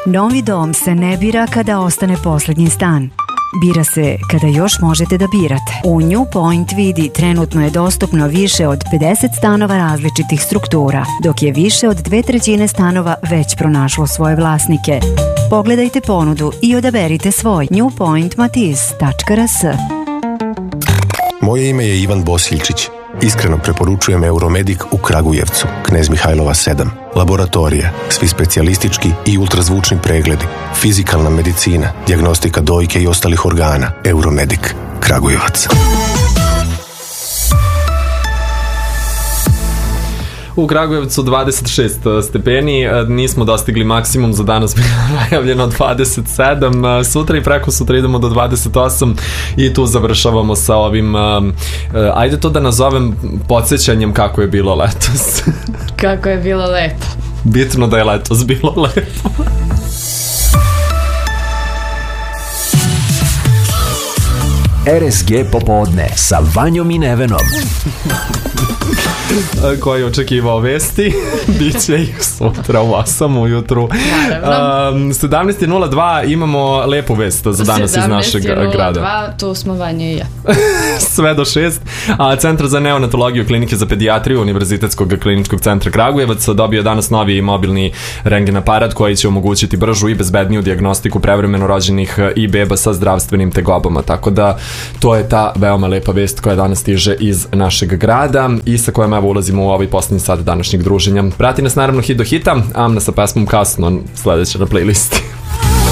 Novi dom se ne bira kada ostane posljednji stan. Bira se kada još možete da birate. U New Point vidi trenutno je dostupno više od 50 stanova različitih struktura, dok je više od 2/3 stanova već pronašlo svoje vlasnike. Pogledajte ponudu i odaberite svoj. newpointmatiz.rs. Moje ime je Ivan Bosiljčić. Iskreno preporučujem Euromedik u Kragujevcu, Knez Mihajlova 7. Laboratorije, svi specijalistički i ultrazvučni pregledi, fizikalna medicina, dijagnostika dojke i ostalih organa. Euromedik, Kragujevac. U Kragujevcu 26 stepeni, nismo dostigli maksimum, za danas bilo najavljeno 27, sutra i preko sutra idemo do 28 i tu završavamo sa ovim, ajde to da nazovem podsjećanjem kako je bilo letos. Kako je bilo lepo. Bitno da je letos bilo lepo. RSG popodne sa Vanjom i Nevenom. Ko je očekivao vesti, bit će ih sutra u 8 ujutru. 17.02, imamo lepu vest za danas iz našeg grada. 17.02, tu smo Vanja i ja. Sve do 6. Centar za neonatologiju Klinike za pedijatriju Univerzitetskog kliničkog centra Kragujevac dobio danas novi mobilni rentgen aparat koji će omogućiti bržu i bezbedniju dijagnostiku prevremeno rođenih i beba sa zdravstvenim tegobama. Tako da to je ta veoma lepa vest koja danas stiže iz našeg grada i sa kojom evo ulazimo u ovaj posljednji sat današnjeg druženja. Prati nas naravno hit do hita, Amna sa pesmom Kasno sledeća na playlisti.